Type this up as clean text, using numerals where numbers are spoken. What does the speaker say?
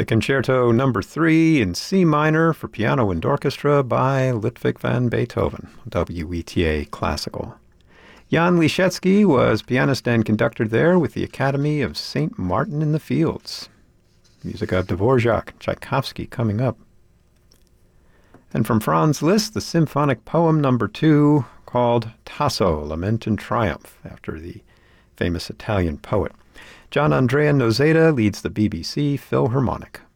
The Concerto Number 3 in C minor for piano and orchestra by Ludwig van Beethoven, WETA Classical. Jan Liszewski was pianist and conductor there with the Academy of St. Martin in the Fields. Music of Dvorak, Tchaikovsky coming up. And from Franz Liszt, the symphonic poem number 2 called Tasso, Lament and Triumph, after the famous Italian poet. Gian Andrea Nozeda leads the BBC Philharmonic.